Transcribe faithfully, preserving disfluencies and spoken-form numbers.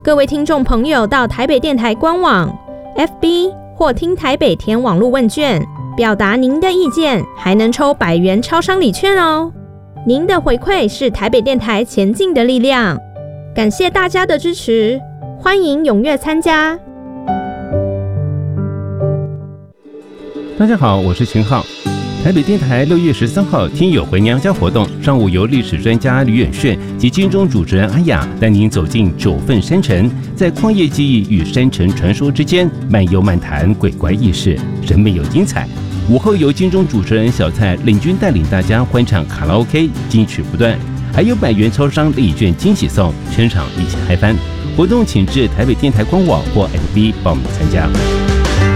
各位听众朋友到台北电台官网 F B 或听台北填网络问卷，表达您的意见，还能抽百元超商礼券哦。您的回馈是台北电台前进的力量，感谢大家的支持，欢迎踊跃参加。 大家好，我是秦浩。台北电台六月十三号听友回娘家活动，上午由历史专家吕远炫及金钟主持人阿雅带您走进九份山城，在旷野记忆与山城传说之间漫游漫谈鬼怪轶事，人美又精彩。午后由金钟主持人小蔡领军带领大家欢唱卡拉 OK， 金曲不断，还有百元超商礼券惊喜送，全场一起嗨翻。活动请至台北电台官网或 F B 报名参加。